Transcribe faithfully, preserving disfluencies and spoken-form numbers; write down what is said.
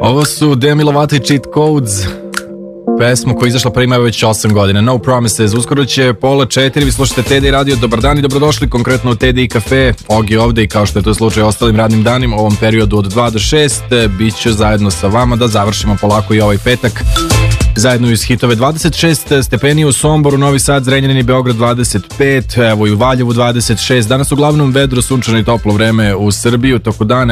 Ovo su Demi Lovato i Cheat Codes, pesmu koja je izašla pre ima već osam godina. No Promises. Uskoro će pola četiri, vi slušate Teddy Radio. Dobar dan i dobrodošli konkretno u Teddy Cafe. Og je ovde i kao što je to slučaj ostalim radnim danima u ovom periodu od dva do šest bit ću zajedno sa vama da završimo polako i ovaj petak. Zajedno iz hitove. Dvadeset šest stepeni u Somboru, Novi Sad, Zrenjanin i Beograd dvadeset pet, evo i u Valjevu dvadeset šest. Danas uglavnom vedro, sunčano i toplo vreme u Srbiji. U toku dana